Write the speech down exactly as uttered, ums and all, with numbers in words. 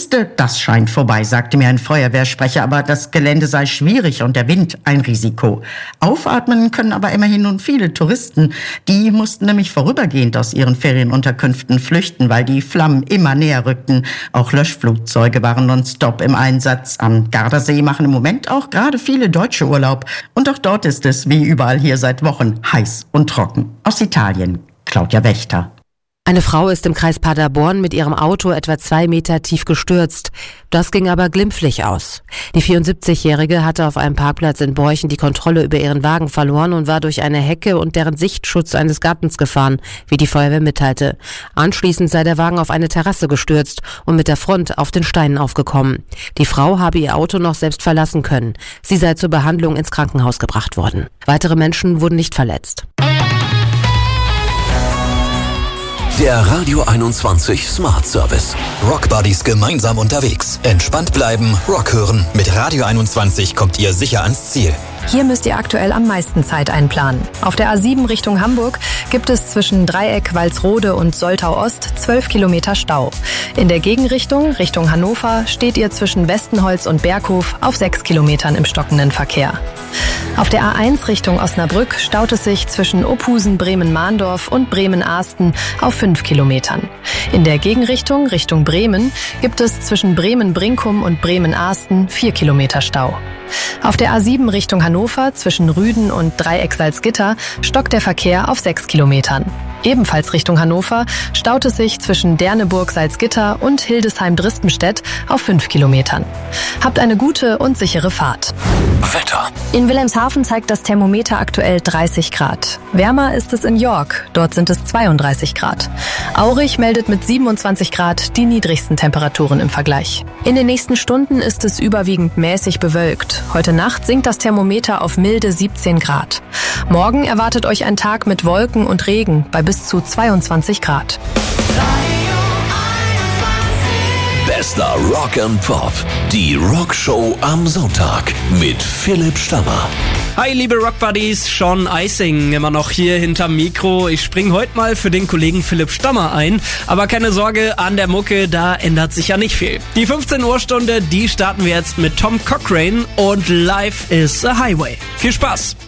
Schlimmste, das scheint vorbei, sagte mir ein Feuerwehrsprecher, aber das Gelände sei schwierig und der Wind ein Risiko. Aufatmen können aber immerhin nun viele Touristen. Die mussten nämlich vorübergehend aus ihren Ferienunterkünften flüchten, weil die Flammen immer näher rückten. Auch Löschflugzeuge waren nonstop im Einsatz. Am Gardasee machen im Moment auch gerade viele Deutsche Urlaub. Und auch dort ist es, wie überall hier seit Wochen, heiß und trocken. Aus Italien, Claudia Wächter. Eine Frau ist im Kreis Paderborn mit ihrem Auto etwa zwei Meter tief gestürzt. Das ging aber glimpflich aus. Die vierundsiebzigjährige hatte auf einem Parkplatz in Borchen die Kontrolle über ihren Wagen verloren und war durch eine Hecke und deren Sichtschutz eines Gartens gefahren, wie die Feuerwehr mitteilte. Anschließend sei der Wagen auf eine Terrasse gestürzt und mit der Front auf den Steinen aufgekommen. Die Frau habe ihr Auto noch selbst verlassen können. Sie sei zur Behandlung ins Krankenhaus gebracht worden. Weitere Menschen wurden nicht verletzt. Der Radio einundzwanzig Smart Service. Rock Buddies gemeinsam unterwegs. Entspannt bleiben, Rock hören. Mit Radio einundzwanzig kommt ihr sicher ans Ziel. Hier müsst ihr aktuell am meisten Zeit einplanen. Auf der A sieben Richtung Hamburg gibt es zwischen Dreieck, Walsrode und Soltau Ost zwölf Kilometer Stau. In der Gegenrichtung, Richtung Hannover, steht ihr zwischen Westenholz und Berghof auf sechs Kilometern im stockenden Verkehr. Auf der A eins Richtung Osnabrück staut es sich zwischen Ophusen, Bremen-Mahndorf und Bremen-Ahsten auf fünf Kilometern. In der Gegenrichtung, Richtung Bremen, gibt es zwischen Bremen-Brinkum und Bremen-Ahsten vier Kilometer Stau. Auf der A sieben Richtung Hannover zwischen Rüden und Dreieck Salzgitter stockt der Verkehr auf sechs Kilometern. Ebenfalls Richtung Hannover staut es sich zwischen Derneburg-Salzgitter und Hildesheim-Dristenstedt auf fünf Kilometern. Habt eine gute und sichere Fahrt. Wetter. In Wilhelmshaven zeigt das Thermometer aktuell dreißig Grad. Wärmer ist es in York, dort sind es zweiunddreißig Grad. Aurich meldet mit siebenundzwanzig Grad die niedrigsten Temperaturen im Vergleich. In den nächsten Stunden ist es überwiegend mäßig bewölkt. Heute Nacht sinkt das Thermometer auf milde siebzehn Grad. Morgen erwartet euch ein Tag mit Wolken und Regen bei bis zu zweiundzwanzig Grad. Bester Rock and Pop. Die Rockshow am Sonntag mit Philipp Stammer. Hi liebe Rockbuddies, Sean Eising immer noch hier hinterm Mikro. Ich spring heute mal für den Kollegen Philipp Stammer ein. Aber keine Sorge, an der Mucke, da ändert sich ja nicht viel. Die fünfzehn Uhr Stunde, die starten wir jetzt mit Tom Cochrane und Life is a Highway. Viel Spaß!